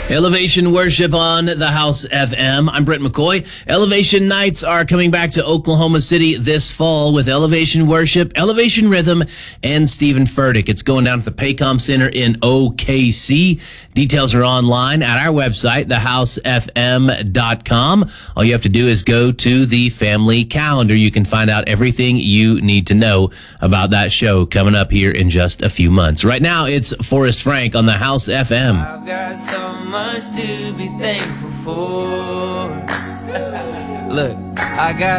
Elevation Worship on the House FM. I'm Brent McCoy. Elevation Nights are coming back to Oklahoma City this fall with Elevation Worship, Elevation Rhythm, and Stephen Furtick. It's going down at the Paycom Center in OKC. Details are online at our website, thehousefm.com. All you have to do is go to the family calendar. You can find out everything you need to know about that show coming up here in just a few months. Right now, it's Forrest Frank on the House FM. I've got so much to be thankful for. Look, I got